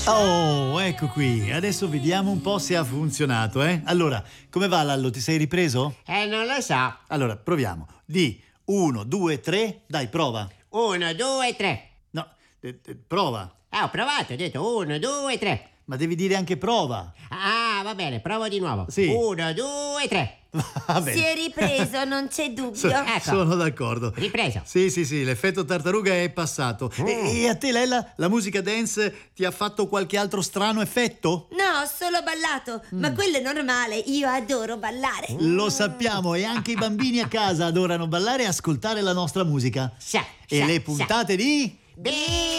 Oh, ecco qui. Adesso vediamo un po' se ha funzionato, eh? Allora, come va, Lallo? Ti sei ripreso? Non lo so. Allora, proviamo. Di 1, 2, 3. Dai, prova. 1, 2, 3. No, prova. Ho provato, ho detto 1, 2, 3. Ma devi dire anche prova. Ah, va bene, provo di nuovo. Sì. 1, 2, 3. Va bene. Si è ripreso, non c'è dubbio. Ecco. Sono d'accordo. Ripreso. Sì, l'effetto tartaruga è passato. E a te, Lella, la musica dance ti ha fatto qualche altro strano effetto? No, ho solo ballato, ma quello è normale, io adoro ballare. Lo sappiamo, e anche i bambini a casa adorano ballare e ascoltare la nostra musica. Sa, E sa, le sa. puntate di... Beh.